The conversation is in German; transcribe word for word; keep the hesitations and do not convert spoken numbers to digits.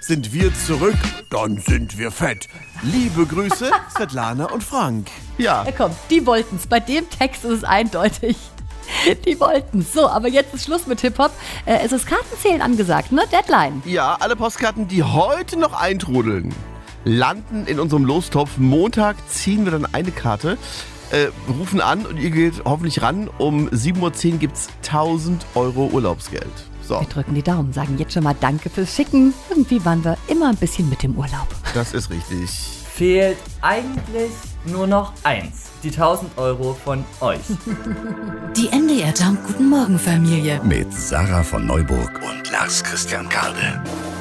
Sind wir zurück, dann sind wir fett. Liebe Grüße, Svetlana und Frank. Ja. Ja, komm, die wollten's. Bei dem Text ist es eindeutig. Die wollten's. So, aber jetzt ist Schluss mit Hip-Hop. Äh, es ist Kartenzählen angesagt, ne? Deadline. Ja, alle Postkarten, die heute noch eintrudeln, landen in unserem Lostopf. Montag ziehen wir dann eine Karte, äh, rufen an und ihr geht hoffentlich ran. Um sieben Uhr zehn gibt's tausend Euro Urlaubsgeld. So. Wir drücken die Daumen, sagen jetzt schon mal Danke fürs Schicken. Irgendwie waren wir immer ein bisschen mit dem Urlaub. Das ist richtig. Fehlt eigentlich nur noch eins. Die tausend Euro von euch. Die M D R Jump Guten Morgen Familie. Mit Sarah von Neuburg und Lars Christian Kade.